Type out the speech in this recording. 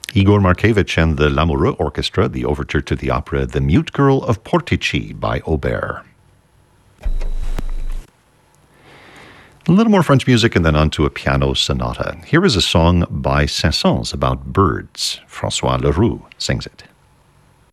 Igor Markevich and the Lamoureux Orchestra, the overture to the opera The Mute Girl of Portici by Auber. A little more French music and then on to a piano sonata. Here is a song by Saint-Saëns about birds. François Leroux sings it.